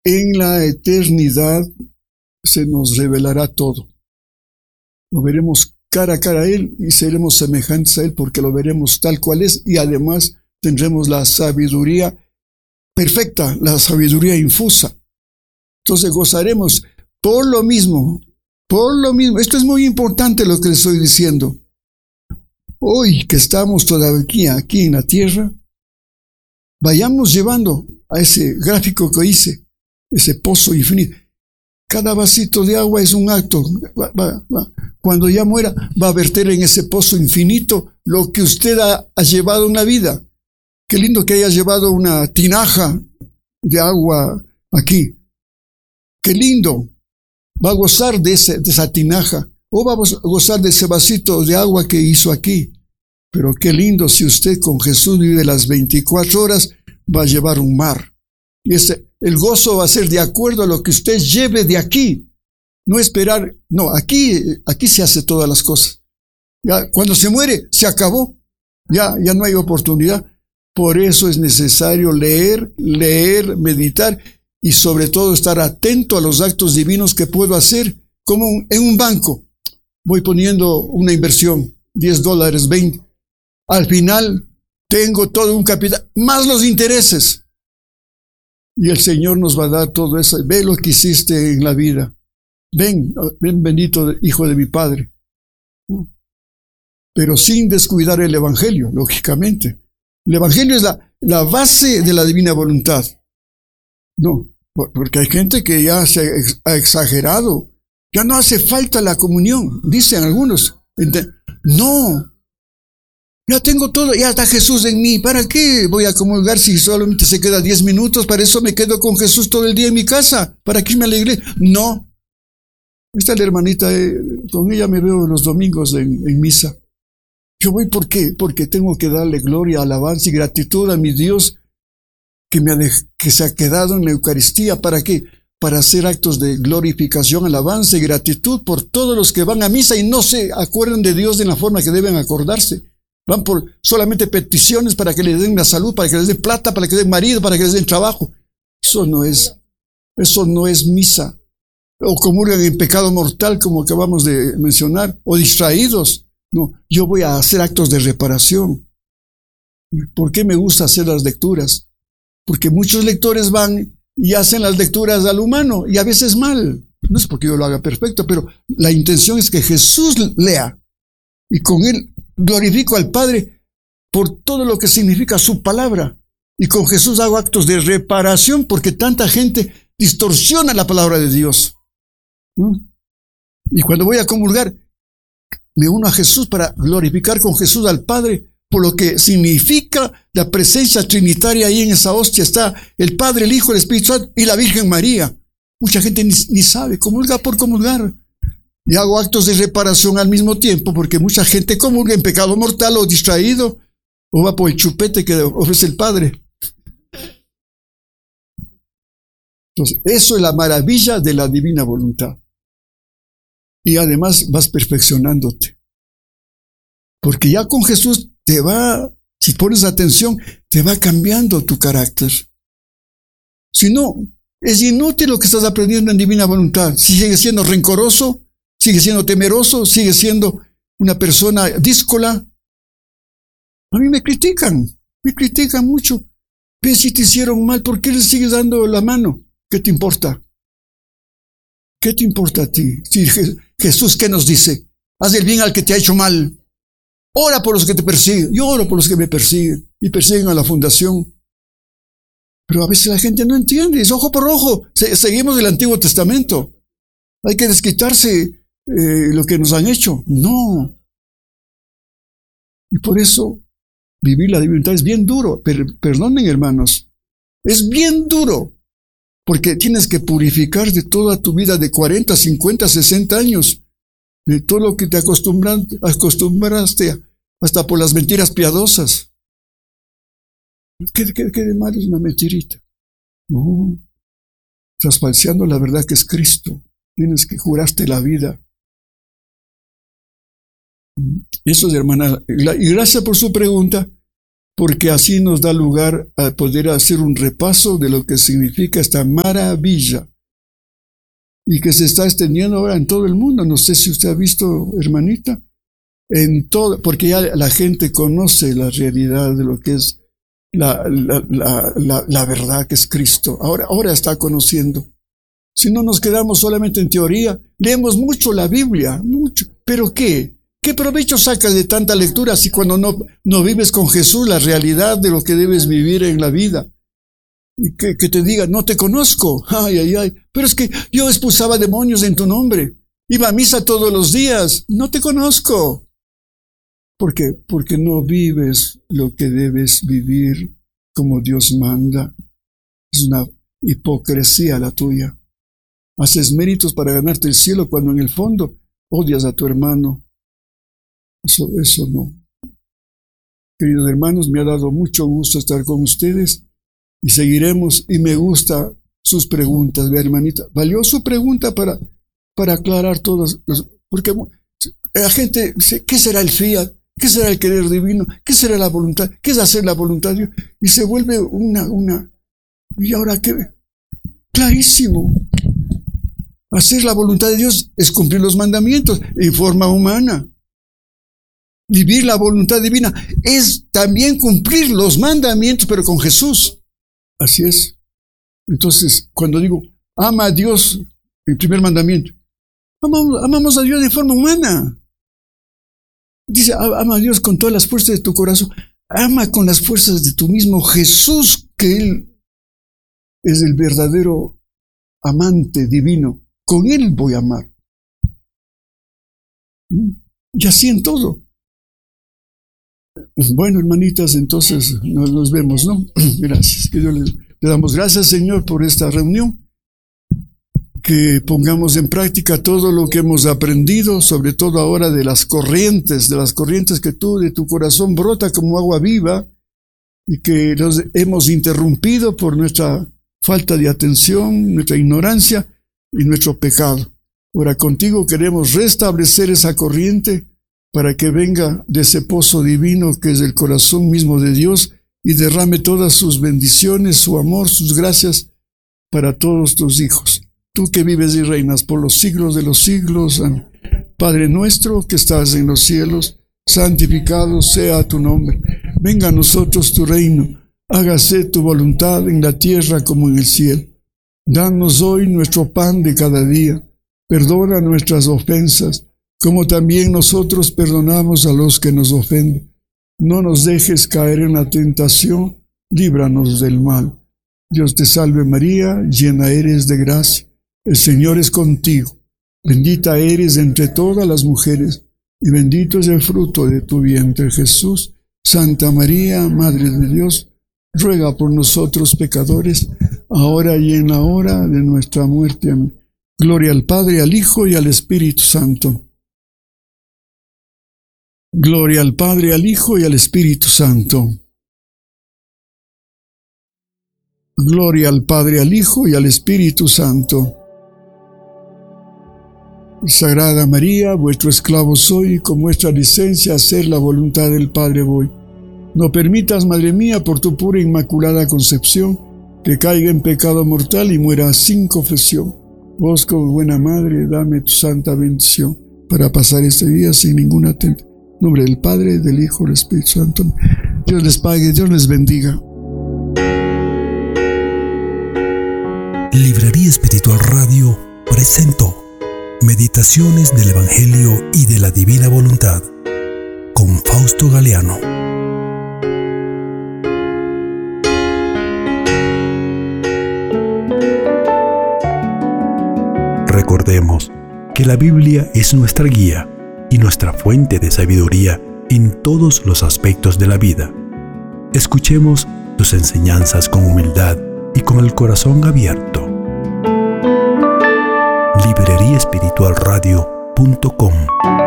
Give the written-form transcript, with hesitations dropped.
En la eternidad se nos revelará todo. Lo veremos cara a cara a Él y seremos semejantes a Él porque lo veremos tal cual es y además tendremos la sabiduría perfecta, la sabiduría infusa. Entonces gozaremos por lo mismo. Esto es muy importante lo que les estoy diciendo. Hoy que estamos todavía aquí en la tierra, vayamos llevando a ese gráfico que hice, ese pozo infinito. Cada vasito de agua es un acto. Cuando ya muera, va a verter en ese pozo infinito lo que usted ha llevado en la vida. Qué lindo que haya llevado una tinaja de agua aquí. Qué lindo. Va a gozar de esa tinaja. O va a gozar de ese vasito de agua que hizo aquí. Pero qué lindo si usted con Jesús vive las 24 horas, va a llevar un mar. Y el gozo va a ser de acuerdo a lo que usted lleve de aquí. No esperar, no, aquí se hace todas las cosas. Ya, cuando se muere, se acabó. Ya no hay oportunidad. Por eso es necesario leer, meditar y sobre todo estar atento a los actos divinos que puedo hacer, como en un banco. Voy poniendo una inversión, $10, 20. Al final tengo todo un capital, más los intereses. Y el Señor nos va a dar todo eso. Ve lo que hiciste en la vida. Ven bendito hijo de mi Padre. Pero sin descuidar el Evangelio, lógicamente. El Evangelio es la base de la divina voluntad. No, porque hay gente que ya se ha exagerado. Ya no hace falta la comunión, dicen algunos. No. Ya tengo todo, ya está Jesús en mí. ¿Para qué voy a comulgar si solamente se queda 10 minutos? Para eso me quedo con Jesús todo el día en mi casa. ¿Para qué irme a la iglesia? No. Esta es la hermanita, con ella me veo los domingos en misa. Yo voy, ¿por qué? Porque tengo que darle gloria, alabanza y gratitud a mi Dios que se ha quedado en la Eucaristía. ¿Para qué? Para hacer actos de glorificación, alabanza y gratitud por todos los que van a misa y no se acuerdan de Dios de la forma que deben acordarse. Van por solamente peticiones para que les den la salud, para que les den plata, para que les den marido, para que les den trabajo. Eso no es misa. O comulgan en pecado mortal, como acabamos de mencionar, o distraídos. No, yo voy a hacer actos de reparación. ¿Por qué me gusta hacer las lecturas? Porque muchos lectores van y hacen las lecturas al humano, y a veces mal. No es porque yo lo haga perfecto, pero la intención es que Jesús lea, y con él glorifico al Padre por todo lo que significa su palabra. Y con Jesús hago actos de reparación porque tanta gente distorsiona la palabra de Dios. Y cuando voy a comulgar, me uno a Jesús para glorificar con Jesús al Padre por lo que significa la presencia trinitaria. Ahí en esa hostia está el Padre, el Hijo, el Espíritu Santo y la Virgen María. Mucha gente ni sabe, comulga por comulgar. Y hago actos de reparación al mismo tiempo, porque mucha gente comulga en pecado mortal o distraído, o va por el chupete que ofrece el Padre. Entonces, eso es la maravilla de la divina voluntad. Y además vas perfeccionándote. Porque ya con Jesús si pones atención, te va cambiando tu carácter. Si no, es inútil lo que estás aprendiendo en divina voluntad. Si sigues siendo rencoroso, sigue siendo temeroso, sigue siendo una persona díscola. A mí me critican mucho. Ve si te hicieron mal, ¿por qué les sigues dando la mano? ¿Qué te importa? ¿Qué te importa a ti? Si Jesús, ¿qué nos dice? Haz el bien al que te ha hecho mal. Ora por los que te persiguen. Yo oro por los que me persiguen y persiguen a la fundación. Pero a veces la gente no entiende, es ojo por ojo. Seguimos el Antiguo Testamento. Hay que desquitarse lo que nos han hecho. No. Y por eso vivir la divinidad es bien duro. Perdonen, hermanos. Es bien duro. Porque tienes que purificar de toda tu vida de 40, 50, 60 años. De todo lo que te acostumbraste hasta por las mentiras piadosas. ¿Qué de mal es una mentirita? No. Estás falseando la verdad que es Cristo. Tienes que jurarte la vida. Eso es, hermana. Y gracias por su pregunta. porque así nos da lugar a poder hacer un repaso de lo que significa esta maravilla y que se está extendiendo ahora en todo el mundo. No sé si usted ha visto, hermanita, en todo, porque ya la gente conoce la realidad de lo que es la verdad que es Cristo. Ahora está conociendo. Si no nos quedamos solamente en teoría, leemos mucho la Biblia, mucho. ¿Pero qué? ¿Qué provecho sacas de tanta lectura si cuando no vives con Jesús la realidad de lo que debes vivir en la vida? Y que te diga, no te conozco, ay, pero es que yo expulsaba demonios en tu nombre, iba a misa todos los días, no te conozco. ¿Por qué? Porque no vives lo que debes vivir como Dios manda. Es una hipocresía la tuya. Haces méritos para ganarte el cielo cuando en el fondo odias a tu hermano. Eso no. Queridos hermanos, me ha dado mucho gusto estar con ustedes y seguiremos, y me gusta sus preguntas, ¿ve, hermanita? Valió su pregunta para aclarar todas las, porque la gente dice, ¿qué será el fiat? ¿Qué será el querer divino? ¿Qué será la voluntad? ¿Qué es hacer la voluntad de Dios? Y se vuelve ¿y ahora qué? Clarísimo. Hacer la voluntad de Dios es cumplir los mandamientos en forma humana. Vivir la voluntad divina es también cumplir los mandamientos, pero con Jesús. Así es. Entonces, cuando digo, ama a Dios, el primer mandamiento, amamos a Dios de forma humana. Dice, ama a Dios con todas las fuerzas de tu corazón. Ama con las fuerzas de tu mismo Jesús, que Él es el verdadero amante divino. Con Él voy a amar. Y así en todo. Bueno, hermanitas, entonces nos vemos, ¿no? Gracias. Que Dios le damos gracias, Señor, por esta reunión. Que pongamos en práctica todo lo que hemos aprendido, sobre todo ahora de las corrientes que tú, de tu corazón, brota como agua viva y que los hemos interrumpido por nuestra falta de atención, nuestra ignorancia y nuestro pecado. Ahora contigo queremos restablecer esa corriente para que venga de ese pozo divino que es el corazón mismo de Dios y derrame todas sus bendiciones, su amor, sus gracias para todos tus hijos. Tú que vives y reinas por los siglos de los siglos, Padre nuestro que estás en los cielos, santificado sea tu nombre. Venga a nosotros tu reino, hágase tu voluntad en la tierra como en el cielo. Danos hoy nuestro pan de cada día, perdona nuestras ofensas, como también nosotros perdonamos a los que nos ofenden. No nos dejes caer en la tentación, líbranos del mal. Dios te salve María, llena eres de gracia. El Señor es contigo, bendita eres entre todas las mujeres, y bendito es el fruto de tu vientre, Jesús. Santa María, Madre de Dios, ruega por nosotros pecadores, ahora y en la hora de nuestra muerte. Amén. Gloria al Padre, al Hijo y al Espíritu Santo. Gloria al Padre, al Hijo y al Espíritu Santo. Gloria al Padre, al Hijo y al Espíritu Santo. Sagrada María, vuestro esclavo soy, y con vuestra licencia a hacer la voluntad del Padre voy. No permitas, Madre mía, por tu pura e inmaculada concepción, que caiga en pecado mortal y muera sin confesión. Vos, como buena Madre, dame tu santa bendición, para pasar este día sin ninguna tentación. En nombre del Padre, del Hijo y del Espíritu Santo. Dios les pague, Dios les bendiga. Librería Espiritual Radio presentó Meditaciones del Evangelio y de la Divina Voluntad con Fausto Galeano. Recordemos que la Biblia es nuestra guía y nuestra fuente de sabiduría en todos los aspectos de la vida. Escuchemos sus enseñanzas con humildad y con el corazón abierto. Libreríaespiritualradio.com